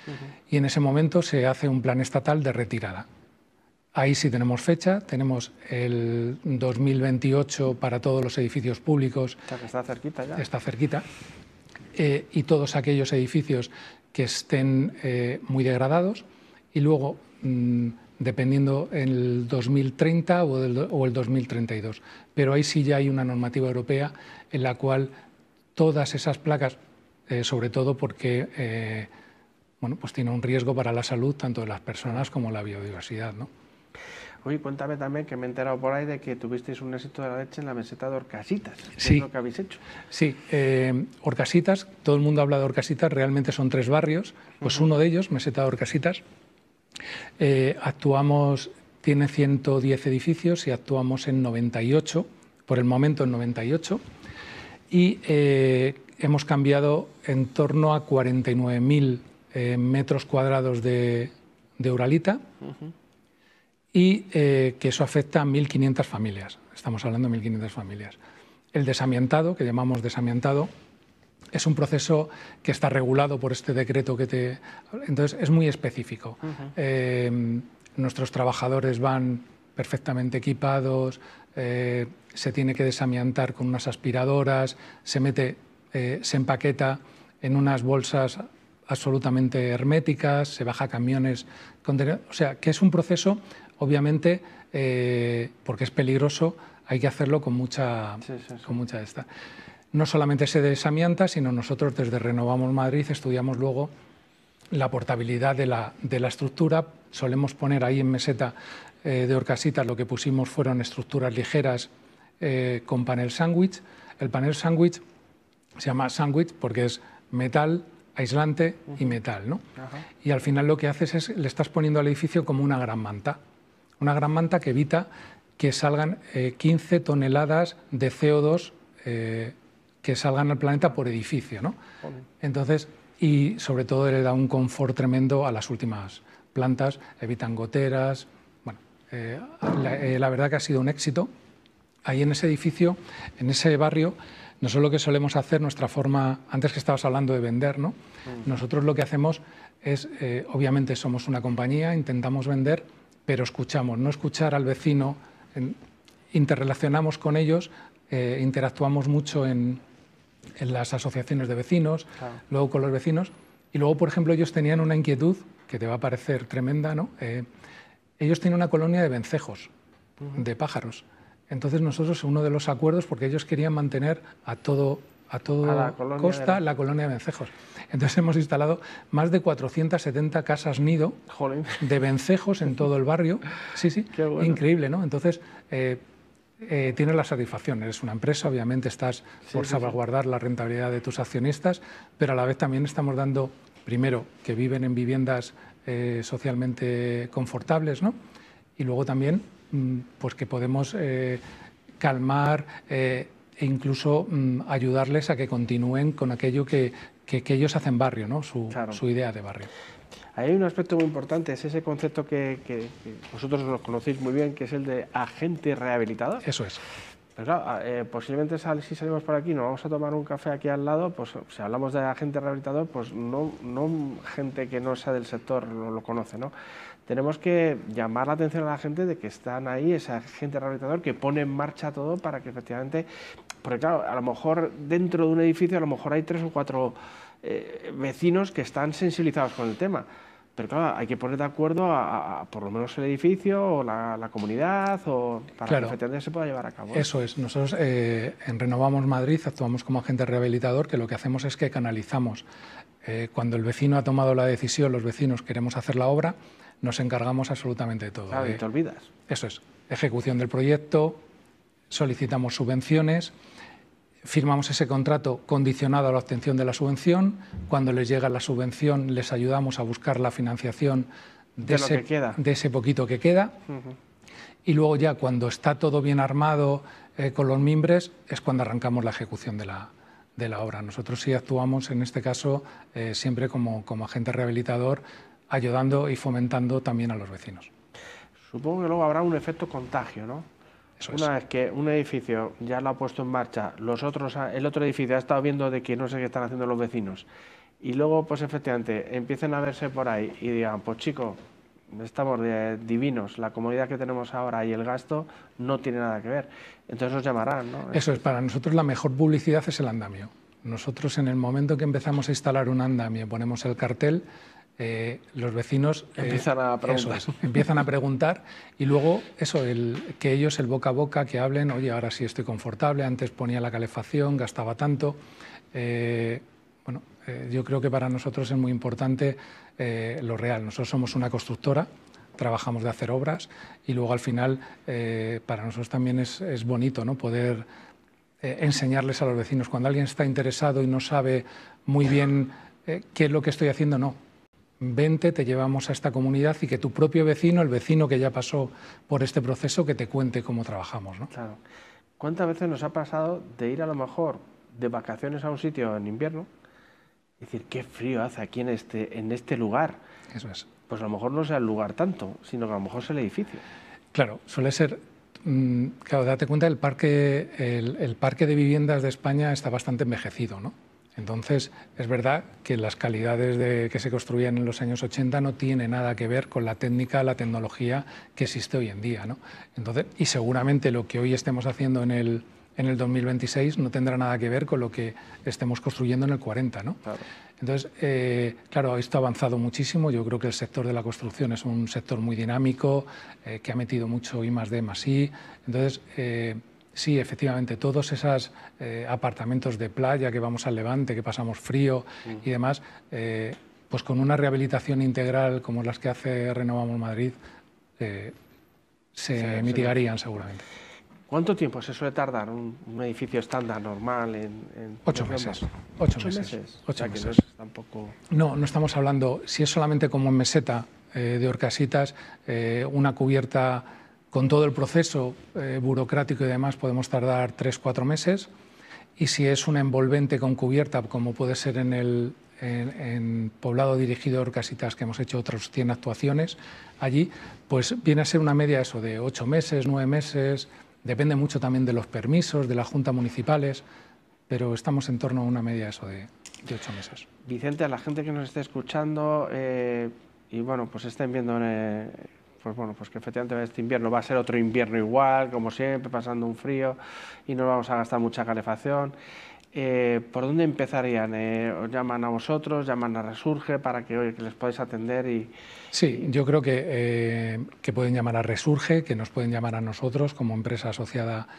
Y en ese momento se hace un plan estatal de retirada. Ahí sí tenemos fecha, tenemos el 2028 para todos los edificios públicos. O sea, que está cerquita ya. Está cerquita. Y todos aquellos edificios que estén muy degradados. Y luego, dependiendo el 2030 o el 2032. Pero ahí sí ya hay una normativa europea en la cual todas esas placas, sobre todo porque bueno, pues tiene un riesgo para la salud tanto de las personas como la biodiversidad, ¿no? Oye, cuéntame también, que me he enterado por ahí de que tuvisteis un éxito de la leche en la meseta de Orcasitas. ¿Qué Sí. es lo que habéis hecho? Sí, Orcasitas, todo el mundo habla de Orcasitas, realmente son 3 barrios, pues uno de ellos, meseta de Orcasitas, actuamos, tiene 110 edificios y actuamos en 98, por el momento en 98, y hemos cambiado en torno a 49.000 metros cuadrados de uralita, y que eso afecta a 1.500 familias. Estamos hablando de 1.500 familias. El desamiantado, que llamamos desamiantado, es un proceso que está regulado por este decreto que te... Entonces, es muy específico. Nuestros trabajadores van perfectamente equipados, se tiene que desamiantar con unas aspiradoras, se empaqueta en unas bolsas absolutamente herméticas, se baja a camiones... O sea, que es un proceso... Obviamente, porque es peligroso, hay que hacerlo con mucha esta. No solamente se desamianta, sino nosotros desde Renovamos Madrid estudiamos luego la portabilidad de la estructura. Solemos poner ahí en meseta de Orcasitas, lo que pusimos fueron estructuras ligeras con panel sándwich. El panel sándwich se llama sándwich porque es metal, aislante y metal, ¿no? Y al final lo que haces es, le estás poniendo al edificio como una gran manta. Una gran manta que evita que salgan 15 toneladas de CO2 que salgan al planeta por edificio, ¿no? Entonces, y sobre todo le da un confort tremendo a las últimas plantas, evitan goteras. Bueno, la verdad que ha sido un éxito. Ahí en ese edificio, en ese barrio, nosotros lo que solemos hacer, nuestra forma, antes que estabas hablando de vender, ¿no? Nosotros lo que hacemos es, obviamente somos una compañía, intentamos vender, pero escuchamos, no escuchar al vecino, interrelacionamos con ellos, interactuamos mucho en las asociaciones de vecinos, luego con los vecinos, y luego, por ejemplo, ellos tenían una inquietud, que te va a parecer tremenda, ¿no? Ellos tienen una colonia de vencejos, de pájaros. Entonces nosotros, uno de los acuerdos, porque ellos querían mantener a toda costa la colonia de vencejos. Entonces hemos instalado más de 470 casas nido de vencejos en todo el barrio. Sí, sí, bueno. Increíble, ¿no? Entonces tienes la satisfacción. Eres una empresa, obviamente estás por salvaguardar la rentabilidad de tus accionistas, pero a la vez también estamos dando, primero, que viven en viviendas socialmente confortables, ¿no? Y luego también, pues que podemos calmar e incluso ayudarles a que continúen con aquello que ellos hacen barrio, ¿no? Su idea de barrio. Hay un aspecto muy importante, es ese concepto que vosotros lo conocéis muy bien, que es el de agente rehabilitador. Eso es. Pero claro, posiblemente si salimos por aquí, nos vamos a tomar un café aquí al lado, pues si hablamos de agente rehabilitador, pues no gente que no sea del sector lo conoce, ¿no? Tenemos que llamar la atención a la gente de que están ahí, ese agente rehabilitador que pone en marcha todo para que efectivamente, porque claro, a lo mejor dentro de un edificio a lo mejor hay 3 o 4 vecinos que están sensibilizados con el tema. Pero claro, hay que poner de acuerdo a por lo menos el edificio o la comunidad o para que efectivamente se pueda llevar a cabo. Eso es. Nosotros en Renovamos Madrid actuamos como agente rehabilitador, que lo que hacemos es que canalizamos. Cuando el vecino ha tomado la decisión, los vecinos queremos hacer la obra, nos encargamos absolutamente de todo. Claro, y te olvidas. Eso es. Ejecución del proyecto, solicitamos subvenciones, firmamos ese contrato condicionado a la obtención de la subvención. Cuando les llega la subvención, les ayudamos a buscar la financiación de ese poquito que queda. Y luego ya cuando está todo bien armado con los mimbres, es cuando arrancamos la ejecución de la obra. Nosotros sí actuamos, en este caso, siempre como agente rehabilitador, ayudando y fomentando también a los vecinos. Supongo que luego habrá un efecto contagio, ¿no? Una vez que un edificio ya lo ha puesto en marcha, el otro edificio ha estado viendo de que no sé qué están haciendo los vecinos y luego, pues efectivamente, empiecen a verse por ahí y digan, pues chicos, estamos divinos, la comodidad que tenemos ahora y el gasto no tiene nada que ver. Entonces nos llamarán, ¿no? Eso es, para nosotros la mejor publicidad es el andamio. Nosotros en el momento que empezamos a instalar un andamio, ponemos el cartel, los vecinos empiezan a preguntar. Empiezan a preguntar y luego eso, que ellos, el boca a boca, que hablen, oye, ahora sí estoy confortable, antes ponía la calefacción, gastaba tanto. Yo creo que para nosotros es muy importante lo real. Nosotros somos una constructora, trabajamos de hacer obras y luego al final para nosotros también es bonito, ¿no? Poder enseñarles a los vecinos. Cuando alguien está interesado y no sabe muy bien qué es lo que estoy haciendo, no. Vente, te llevamos a esta comunidad y que tu propio vecino, el vecino que ya pasó por este proceso, que te cuente cómo trabajamos, ¿no? Claro. ¿Cuántas veces nos ha pasado de ir a lo mejor de vacaciones a un sitio en invierno y decir, qué frío hace aquí en este lugar? Eso es. Pues a lo mejor no sea el lugar tanto, sino que a lo mejor es el edificio. Claro, suele ser... Claro, date cuenta, el parque de viviendas de España está bastante envejecido, ¿no? Entonces, es verdad que las calidades que se construían en los años 80 no tiene nada que ver con la técnica, la tecnología que existe hoy en día, ¿no? Entonces, y seguramente lo que hoy estemos haciendo en el 2026 no tendrá nada que ver con lo que estemos construyendo en el 40, ¿no? Claro. Entonces, claro, esto ha avanzado muchísimo. Yo creo que el sector de la construcción es un sector muy dinámico, que ha metido mucho I+D+I. Entonces, sí, efectivamente, todos esos apartamentos de playa que vamos al Levante, que pasamos frío y demás, pues con una rehabilitación integral como las que hace Renovamos Madrid, se mitigarían seguramente. ¿Cuánto tiempo se suele tardar un edificio estándar, normal? En 8 meses. 8 meses. 8 meses. No es tampoco... No estamos hablando, si es solamente como en meseta de Orcasitas, una cubierta con todo el proceso burocrático y demás, podemos tardar 3-4 meses. Y si es una envolvente con cubierta, como puede ser en Poblado Dirigido Orcasitas, que hemos hecho otras 100 actuaciones allí, pues viene a ser una media eso de 8 meses, 9 meses... Depende mucho también de los permisos, de las juntas municipales, pero estamos en torno a una media eso de 8 meses. Vicente, a la gente que nos esté escuchando y bueno, pues estén viendo, pues que efectivamente este invierno va a ser otro invierno igual, como siempre, pasando un frío y no vamos a gastar mucha calefacción. ¿Por dónde empezarían? ¿Os llaman a vosotros, llaman a Resurge para que les podáis atender? Sí, yo creo que pueden llamar a Resurge, que nos pueden llamar a nosotros como empresa asociada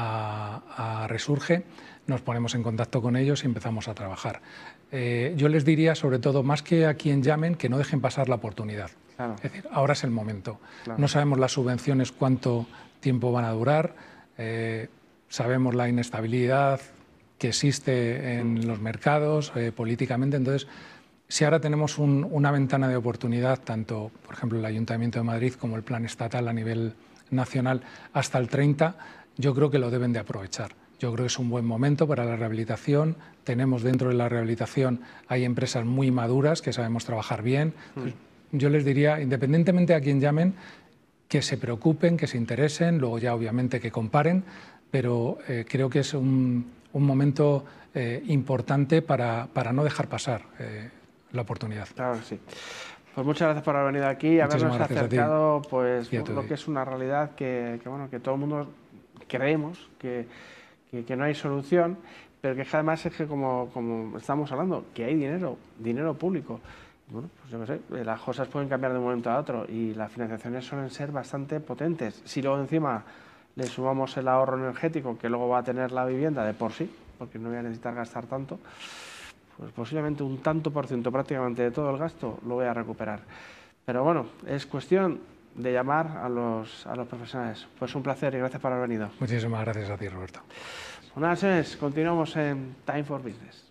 a Resurge. Nos ponemos en contacto con ellos y empezamos a trabajar. Yo les diría, sobre todo, más que a quien llamen, que no dejen pasar la oportunidad. Claro. Es decir, ahora es el momento. Claro. No sabemos las subvenciones cuánto tiempo van a durar, sabemos la inestabilidad que existe en los mercados, políticamente. Entonces, si ahora tenemos una ventana de oportunidad, tanto, por ejemplo, el Ayuntamiento de Madrid como el plan estatal a nivel nacional, hasta el 30, yo creo que lo deben de aprovechar. Yo creo que es un buen momento para la rehabilitación. Tenemos dentro de la rehabilitación, hay empresas muy maduras que sabemos trabajar bien. Entonces, yo les diría, independientemente a quien llamen, que se preocupen, que se interesen, luego ya obviamente que comparen, pero creo que es un momento importante para no dejar pasar la oportunidad. Claro que sí. Pues muchas gracias por haber venido aquí y habernos acercado pues lo que es una realidad que todo el mundo creemos que no hay solución, pero que además es que como estamos hablando, que hay dinero público. Bueno, pues yo qué sé, las cosas pueden cambiar de un momento a otro y las financiaciones suelen ser bastante potentes. Si luego encima le sumamos el ahorro energético que luego va a tener la vivienda de por sí, porque no voy a necesitar gastar tanto, pues posiblemente un tanto por ciento prácticamente de todo el gasto lo voy a recuperar. Pero bueno, es cuestión de llamar a los profesionales. Pues un placer y gracias por haber venido. Muchísimas gracias a ti, Roberto. Una vez continuamos en Time for Business.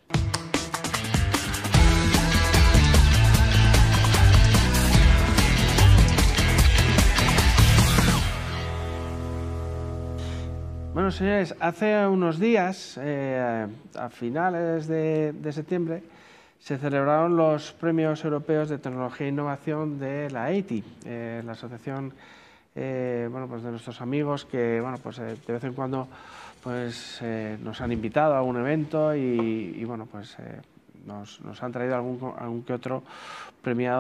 Bueno, señores, hace unos días, a finales de septiembre, se celebraron los Premios Europeos de Tecnología e Innovación de la EITI, la asociación de nuestros amigos que de vez en cuando nos han invitado a un evento y nos han traído algún que otro premiado